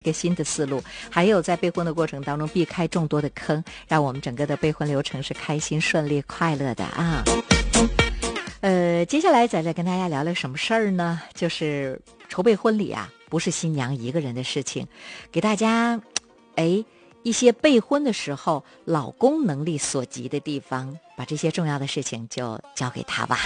一个新的思路，还有在备婚的过程当中避开众多的坑，让我们整个的备婚流程是开心顺利快乐的啊。接下来再跟大家聊聊什么事儿呢？就是筹备婚礼啊，不是新娘一个人的事情，给大家一些备婚的时候老公能力所及的地方，把这些重要的事情就交给他吧。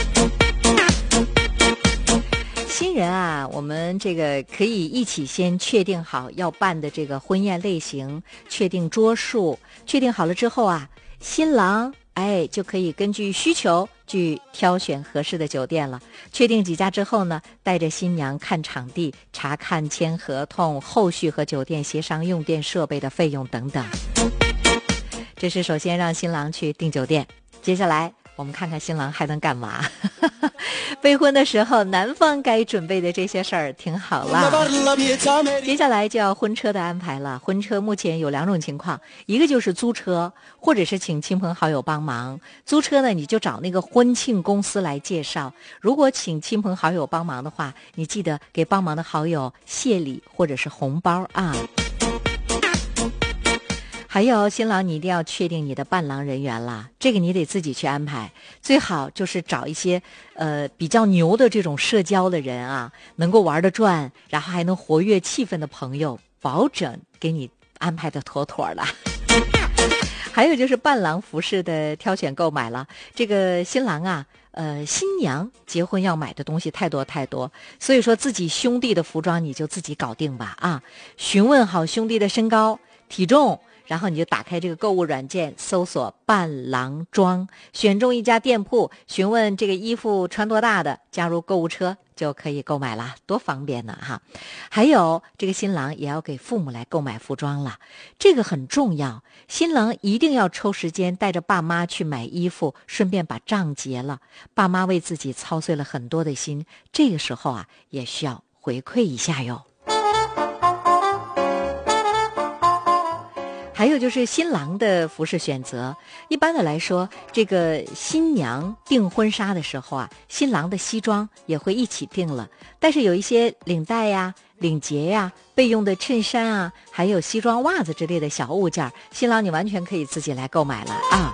新人啊，我们这个可以一起先确定好要办的这个婚宴类型，确定桌数，确定好了之后啊，新郎就可以根据需求去挑选合适的酒店了。确定几家之后呢，带着新娘看场地，查看签合同，后续和酒店协商用电设备的费用等等。这是首先让新郎去订酒店，接下来我们看看新郎还能干嘛。备婚的时候男方该准备的这些事儿挺好啦。接下来就要婚车的安排了。婚车目前有两种情况，一个就是租车，或者是请亲朋好友帮忙。租车呢，你就找那个婚庆公司来介绍。如果请亲朋好友帮忙的话，你记得给帮忙的好友谢礼或者是红包啊。还有新郎，你一定要确定你的伴郎人员啦，这个你得自己去安排，最好就是找一些比较牛的这种社交的人啊，能够玩得转，然后还能活跃气氛的朋友，保准给你安排的妥妥的。还有就是伴郎服饰的挑选购买了，这个新郎啊新娘结婚要买的东西太多太多，所以说自己兄弟的服装你就自己搞定吧啊，询问好兄弟的身高体重，然后你就打开这个购物软件，搜索伴郎装，选中一家店铺，询问这个衣服穿多大的，加入购物车就可以购买了，多方便呢哈！还有这个新郎也要给父母来购买服装了，这个很重要。新郎一定要抽时间带着爸妈去买衣服，顺便把账结了。爸妈为自己操碎了很多的心，这个时候啊，也需要回馈一下哟。还有就是新郎的服饰选择，一般的来说，这个新娘订婚纱的时候啊，新郎的西装也会一起订了，但是有一些领带呀、领结呀、备用的衬衫啊，还有西装袜子之类的小物件，新郎你完全可以自己来购买了啊。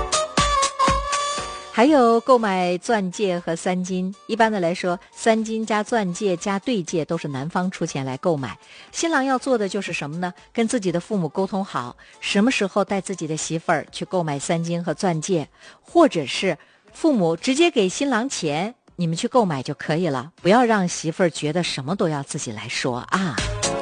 还有购买钻戒和三金，一般的来说，三金加钻戒加对戒都是男方出钱来购买。新郎要做的就是什么呢？跟自己的父母沟通好，什么时候带自己的媳妇儿去购买三金和钻戒，或者是父母直接给新郎钱，你们去购买就可以了，不要让媳妇儿觉得什么都要自己来说啊。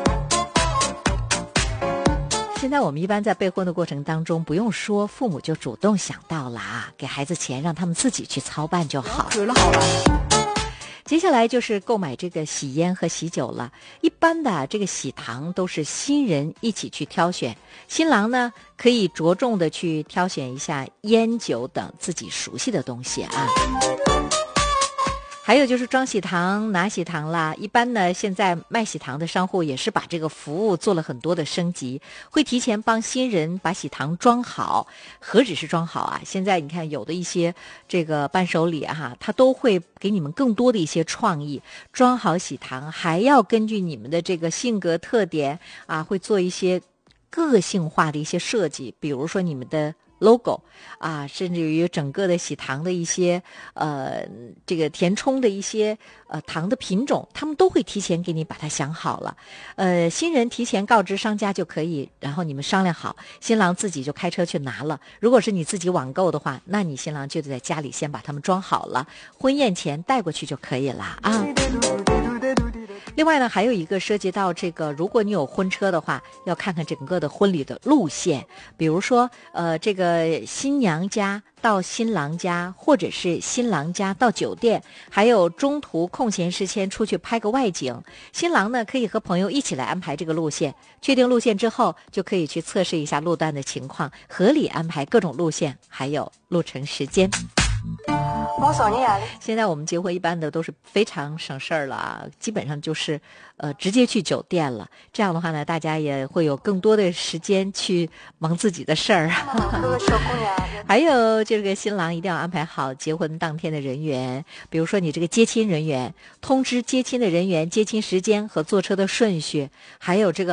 现在我们一般在备婚的过程当中，不用说，父母就主动想到了啊，给孩子钱，让他们自己去操办就好。接下来就是购买这个喜烟和喜酒了。一般的这个喜糖都是新人一起去挑选，新郎呢可以着重的去挑选一下烟酒等自己熟悉的东西啊。还有就是装喜糖拿喜糖啦，一般呢现在卖喜糖的商户也是把这个服务做了很多的升级，会提前帮新人把喜糖装好。何止是装好啊，现在你看有的一些这个伴手礼啊，它都会给你们更多的一些创意，装好喜糖还要根据你们的这个性格特点啊，会做一些个性化的一些设计，比如说你们的logo 啊，甚至于整个的喜糖的一些这个填充的一些糖的品种，他们都会提前给你把它想好了。新人提前告知商家就可以，然后你们商量好，新郎自己就开车去拿了。如果是你自己网购的话，那你新郎就得在家里先把它们装好了，婚宴前带过去就可以了啊。另外呢，还有一个涉及到这个，如果你有婚车的话，要看看整个的婚礼的路线，比如说这个新娘家到新郎家，或者是新郎家到酒店，还有中途空闲时间出去拍个外景。新郎呢可以和朋友一起来安排这个路线，确定路线之后，就可以去测试一下路段的情况，合理安排各种路线，还有路程时间。 现在我们结婚一般的都是非常省事儿了啊，基本上就是直接去酒店了。这样的话呢，大家也会有更多的时间去忙自己的事儿。还有这个新郎一定要安排好结婚当天的人员，比如说你这个接亲人员，通知接亲的人员接亲时间和坐车的顺序，还有这个